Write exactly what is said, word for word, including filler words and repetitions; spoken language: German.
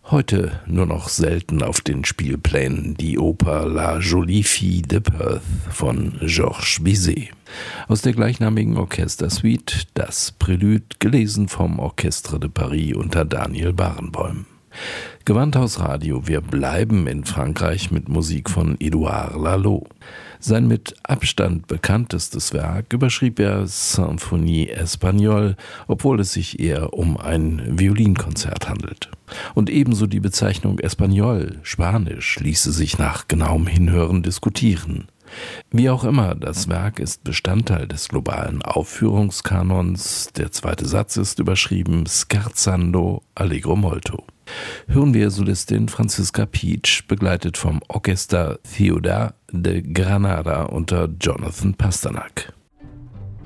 Heute nur noch selten auf den Spielplänen die Oper La Jolie Fille de Perth von Georges Bizet. Aus der gleichnamigen Orchestersuite das Prélude, gelesen vom Orchestre de Paris unter Daniel Barenboim. Gewandhaus Radio, wir bleiben in Frankreich mit Musik von Édouard Lalo. Sein mit Abstand bekanntestes Werk überschrieb er Symphonie Espagnole, obwohl es sich eher um ein Violinkonzert handelt. Und ebenso die Bezeichnung Espagnol, Spanisch, ließe sich nach genauem Hinhören diskutieren. Wie auch immer, das Werk ist Bestandteil des globalen Aufführungskanons. Der zweite Satz ist überschrieben Scherzando Allegro molto. Hören wir Solistin Franziska Pietsch, begleitet vom Orchester Ciudad de Granada unter Jonathan Pasternak.